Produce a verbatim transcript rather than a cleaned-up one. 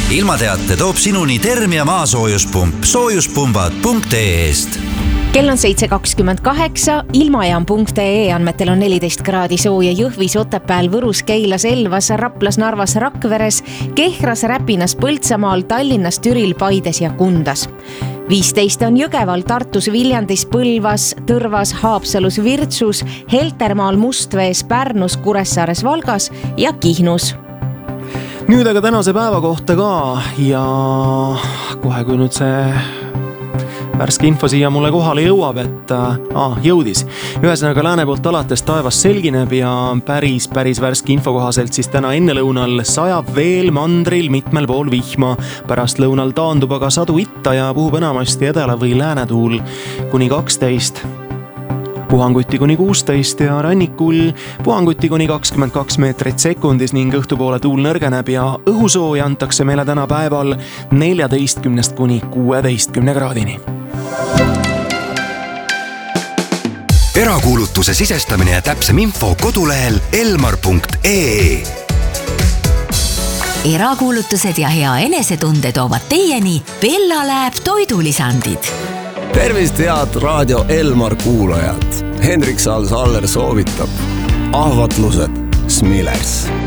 ilmateate toob sinuni Termia maasoojuspump soojuspumbad punkt ee-st. Kell on seitse kakskümmend kaheksa, ilmajaam punkt ee andmetel on neliteist kraadi sooja Jõhvis, Otepääl, Võrus, Keilas, Elvas, Raplas, Narvas, Rakveres, Kehras, Räpinas, Põltsamaal, Tallinnas, Türil, Paides ja Kundas. viisteist on Jõgeval, Tartus, Viljandis, Põlvas, Tõrvas, Haapsalus, Virtsus, Heltermaal, Mustvees, Pärnus, Kuressaares, Valgas ja Kihnus. Nüüd aga tänase päeva kohta ka ja kohe kui nüüd see värske info siia mulle kohale jõuab, et ah, jõudis. Ühesõnaga lääne poolt alates taevas selgineb ja päris, päris värske info kohaselt siis täna ennelõunal sajab veel mandril mitmel pool vihma. Pärast lõunal taandub aga sadu itta ja puhub enamasti edela või läänetuul kuni kaksteist. Puhanguti kuni kuusteist ja rannikul puhanguti kuni kakskümmend kaks meetrit sekundis ning õhtupoole tuul nõrgeneb ja õhusooja antakse meile täna päeval neljateistkümnest kuni kuueteistkümne kraadini. Erakuulutuse sisestamine ja täpsem info kodulehel elmar punkt ee. Erakuulutused ja hea enesetunde toovad teieni Bella Lab toidulisandid. Tervist, head raadio Elmar kuulajad. Hendrik Saal-Saller soovitab ahvatlused Smilers.